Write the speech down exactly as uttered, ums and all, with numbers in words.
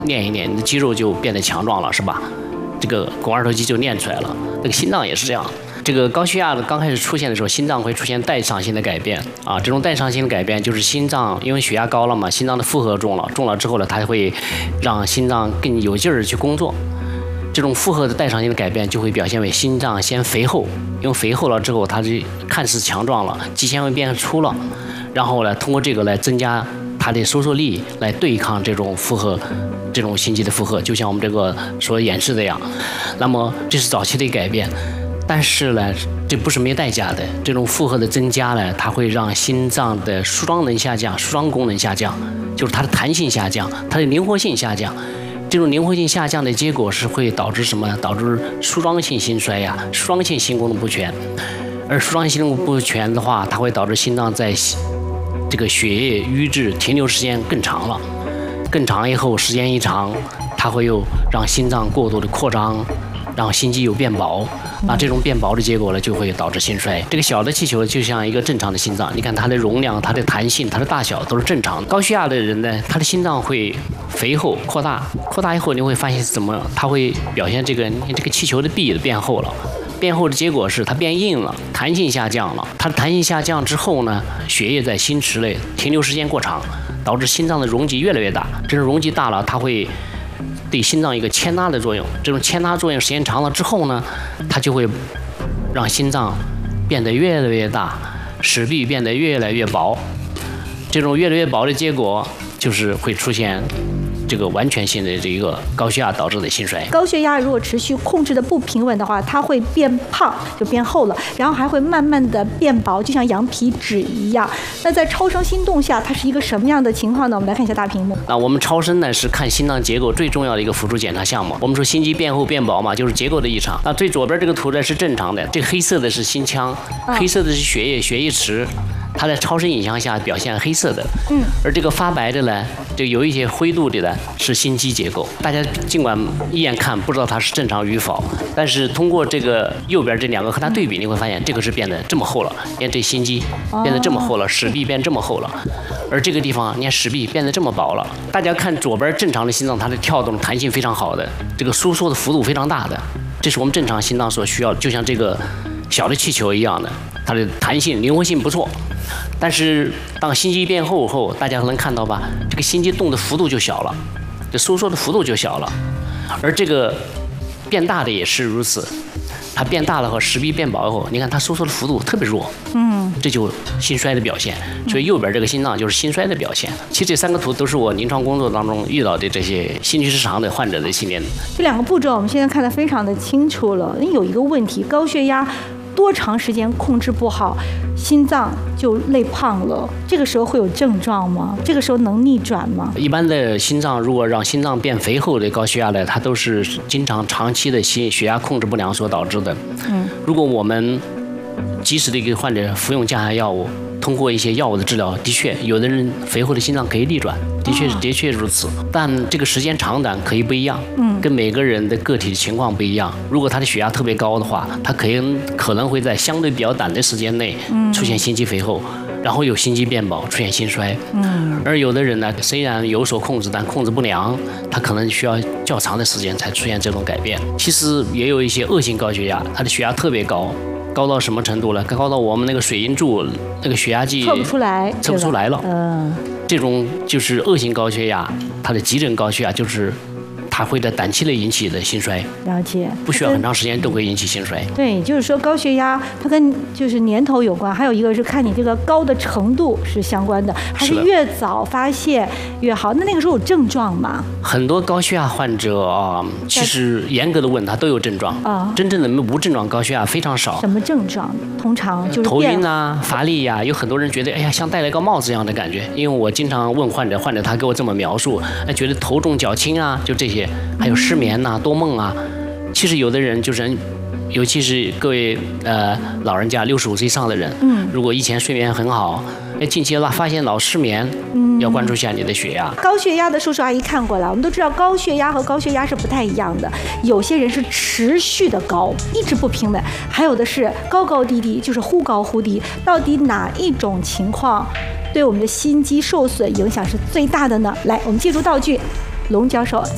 练一练，你的肌肉就变得强壮了，是吧？这个肱二头肌就练出来了。那个心脏也是这样。这个高血压的刚开始出现的时候，心脏会出现代偿性的改变啊。这种代偿性的改变就是心脏因为血压高了嘛，心脏的负荷重了，重了之后呢，它会让心脏更有劲儿去工作。这种负荷的代偿性的改变就会表现为心脏先肥厚，因为肥厚了之后，它就看似强壮了，肌纤维变粗了，然后呢，通过这个来增加它的收缩力，来对抗这种负荷。这种心肌的负荷，就像我们这个所演示的样。那么这是早期的改变，但是呢，这不是没代价的。这种负荷的增加呢，它会让心脏的舒张能下降，舒张功能下降，就是它的弹性下降，它的灵活性下降。这种灵活性下降的结果是会导致什么？导致舒张性心衰呀，舒张性心功能不全。而舒张性心功能不全的话，它会导致心脏在这个血液瘀滞停留时间更长了。更长以后，时间一长，它会又让心脏过度的扩张，让心肌有变薄。那这种变薄的结果呢，就会导致心衰。这个小的气球就像一个正常的心脏，你看它的容量、它的弹性、它的大小都是正常的。高血压的人呢，他的心脏会肥厚、扩大，扩大以后你会发现怎么？它会表现这个这个气球的壁变厚了。变厚的结果是它变硬了，弹性下降了。它的弹性下降之后呢，血液在心池内停留时间过长，导致心脏的容积越来越大。这种容积大了，它会对心脏一个牵拉的作用。这种牵拉作用时间长了之后呢，它就会让心脏变得越来越大，室壁变得越来越薄。这种越来越薄的结果就是会出现这个完全性的这一个高血压导致的心衰。 高血压如果持续控制的不平稳的话，它会变胖，就变厚了，然后还会慢慢的变薄，就像羊皮纸一样。那在超声心动下，它是一个什么样的情况呢？我们来看一下大屏幕。 那我们超声呢是看心脏结构最重要的一个辅助检查项目。我们说心肌变厚变薄嘛，就是结构的异常。那最左边这个图呢是正常的，这个黑色的是心腔，黑色的是血液血液池。它在超声影像下表现黑色的，嗯，而这个发白的呢，就有一些灰度的呢是心肌结构。大家尽管一眼看不知道它是正常与否，但是通过这个右边这两个和它对比，你会发现这个是变得这么厚了，你看这心肌变得这么厚了，室壁变这么厚了，而这个地方你看室壁变得这么薄了。大家看左边正常的心脏，它的跳动弹性非常好的，这个收缩的幅度非常大的，这是我们正常心脏所需要的，就像这个小的气球一样的，它的弹性灵活性不错。但是当心肌变厚后，大家能看到吧？这个心肌动的幅度就小了，这收缩的幅度就小了，而这个变大的也是如此。它变大了后，室壁变薄以后，你看它收缩的幅度特别弱，嗯，这就心衰的表现。所以右边这个心脏就是心衰的表现。其实这三个图都是我临床工作当中遇到的这些心律失常的患者的心电。 这两个步骤我们现在看得非常的清楚了。有一个问题，高血压多长时间控制不好，心脏就累胖了，这个时候会有症状吗？这个时候能逆转吗？ 一般的心脏如果让心脏变肥厚的高血压呢，它都是经常长期的心血压控制不良所导致的。嗯，如果我们及时的给患者服用降压药物，通过一些药物的治疗，的确有的人肥厚的心脏可以逆转，的确的确如此，但这个时间长短可以不一样，嗯，跟每个人的个体情况不一样。如果他的血压特别高的话，他可能可能会在相对比较短的时间内出现心肌肥厚，然后有心肌变薄，出现心衰。嗯，而有的人呢，虽然有所控制，但控制不良，他可能需要较长的时间才出现这种改变。其实也有一些恶性高血压，他的血压特别高。高到什么程度了？高到我们那个水银柱那个血压计测不出来， 测不出来了。 嗯， 这种就是恶性高血压，它的急诊高血压就是它会在短期内引起的心衰。 了解， 不需要很长时间都会引起心衰。 对，就是说高血压它跟就是年头有关，还有一个是看你这个高的程度是相关的，还是越早发现越好。那那个时候有症状吗？ 很多高血压患者啊，其实严格的问他都有症状啊，真正的无症状高血压非常少。 什么症状？通常就是头晕啊、乏力呀、啊。有很多人觉得，哎呀，像戴了一个帽子一样的感觉。因为我经常问患者，患者他给我这么描述，哎，觉得头重脚轻啊，就这些。还有失眠呐、啊、多梦啊。其实有的人就是，尤其是各位呃老人家六十五岁以上的人，嗯，如果以前睡眠很好，哎，近期发现老失眠，嗯，要关注一下你的血压。 高血压的叔叔阿姨看过来，我们都知道高血压和高血压是不太一样的。有些人是持续的高，一直不平稳；还有的是高高低低，就是忽高忽低。到底哪一种情况对我们的心肌受损影响是最大的呢？来，我们借助道具，龙教授